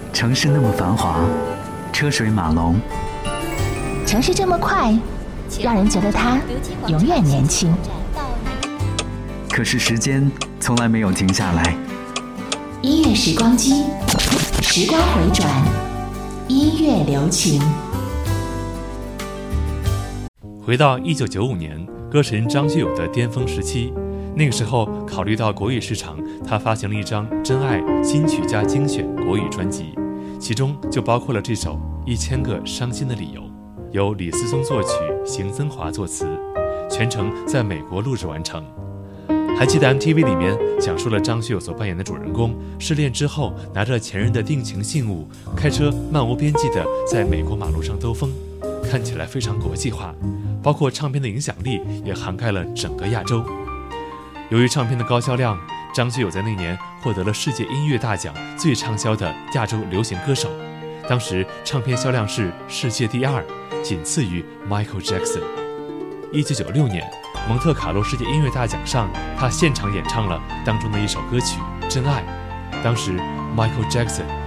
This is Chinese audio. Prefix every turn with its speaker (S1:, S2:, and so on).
S1: 城市那么繁华，车水马龙，
S2: 城市这么快，让人觉得它永远年轻。
S1: 可是时间从来没有停下来。
S2: 音乐时光机，时光回转，音乐留情。
S3: 回到1995年，歌神张学友的巅峰时期，那个时候考虑到国语市场，他发行了一张《真爱金曲加精选》国语专辑，其中就包括了这首《1000个伤心的理由》，由李思松作曲，邢增华作词，全程在美国录制完成。还记得 MTV 里面讲述了张学友所扮演的主人公失恋之后，拿着前任的定情信物，开车漫无边际的在美国马路上兜风，看起来非常国际化，包括唱片的影响力也涵盖了整个亚洲。由于唱片的高销量，张学友在那年获得了世界音乐大奖最畅销的亚洲流行歌手，当时唱片销量是世界第2，仅次于 Michael Jackson。1996年蒙特卡洛世界音乐大奖上，他现场演唱了当中的一首歌曲《真爱》，当时 Michael Jackson